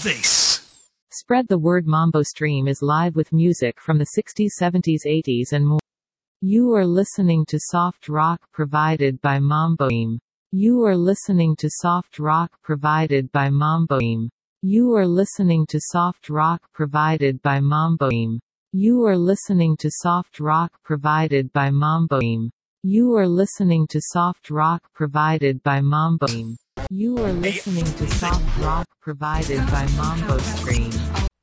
This. Spread the word. Mambo Stream is live with music from the 60s, 70s, 80s and more. You are listening to soft rock provided by Mambo Stream. You are listening to soft rock provided by Mambo Stream. You are listening to soft rock provided by Mambo Stream. You are listening to soft rock provided by Mambo Stream. You are listening to soft rock provided by Mambo Stream. You are listening to soft rock provided by Mambo Stream.